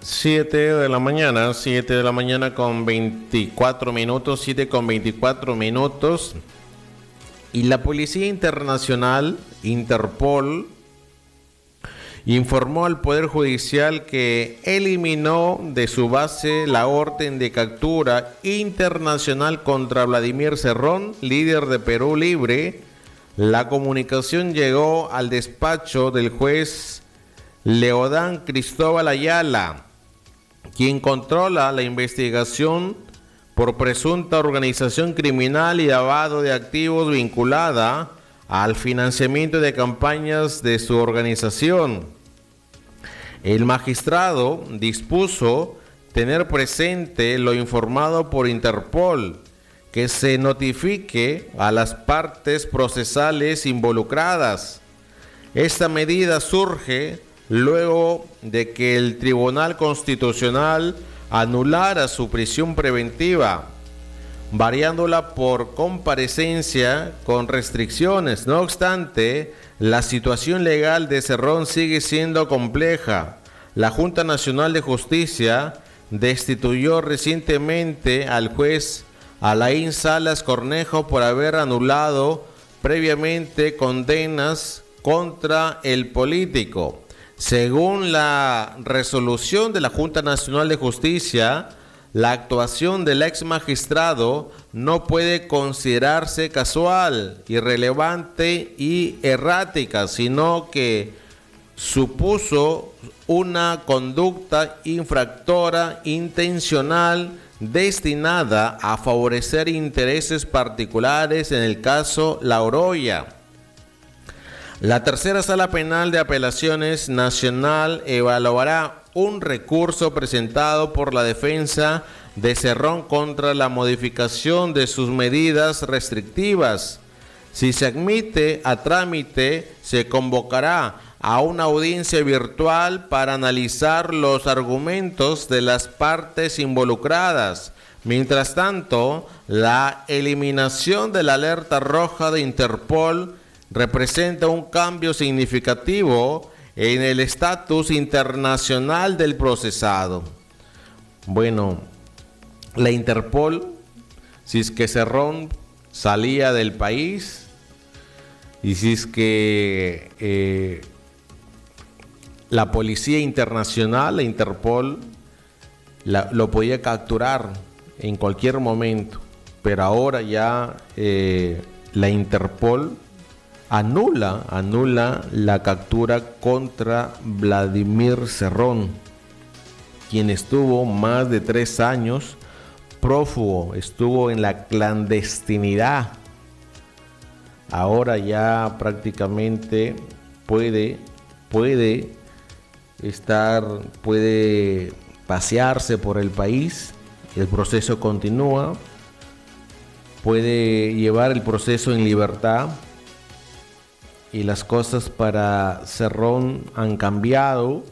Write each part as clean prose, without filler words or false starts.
7 de la mañana, 7 de la mañana con 24 minutos, 7 con 24 minutos. Y la Policía Internacional, Interpol, informó al Poder Judicial que eliminó de su base la orden de captura internacional contra Vladimir Cerrón, líder de Perú Libre. La comunicación llegó al despacho del juez Leodán Cristóbal Ayala, quien controla la investigación por presunta organización criminal y lavado de activos vinculada al financiamiento de campañas de su organización. El magistrado dispuso tener presente lo informado por Interpol, que se notifique a las partes procesales involucradas. Esta medida surge luego de que el Tribunal Constitucional anulara su prisión preventiva, variándola por comparecencia con restricciones. No obstante, la situación legal de Cerrón sigue siendo compleja. La Junta Nacional de Justicia destituyó recientemente al juez Alain Salas Cornejo por haber anulado previamente condenas contra el político. Según la resolución de la Junta Nacional de Justicia, la actuación del ex magistrado no puede considerarse casual, irrelevante y errática, sino que supuso una conducta infractora intencional destinada a favorecer intereses particulares, en el caso La Oroya. La tercera Sala Penal de Apelaciones Nacional evaluará un recurso presentado por la defensa de Cerrón contra la modificación de sus medidas restrictivas. Si se admite a trámite, se convocará a una audiencia virtual para analizar los argumentos de las partes involucradas. Mientras tanto, la eliminación de la alerta roja de Interpol representa un cambio significativo en el estatus internacional del procesado. Bueno, la Interpol, si es que Cerrón salía del país y si es que la Policía Internacional, la Interpol, lo podía capturar en cualquier momento, pero ahora ya la Interpol anula la captura contra Vladimir Cerrón, quien estuvo más de 3 años prófugo, estuvo en la clandestinidad. Ahora ya prácticamente puede pasearse por el país, el proceso continúa, puede llevar el proceso en libertad. Y las cosas para Cerrón han cambiado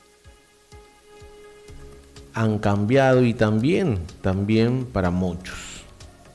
y también para muchos.